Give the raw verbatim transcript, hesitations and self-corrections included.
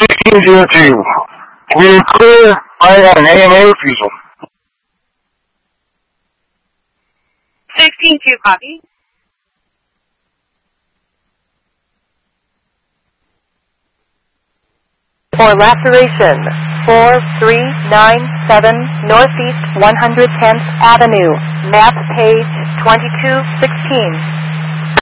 sixteen zero two. We're clear. I got an A M A refusal. sixteen two, copy. For laceration, four three nine seven Northeast one hundred tenth Avenue, map page twenty-two sixteen.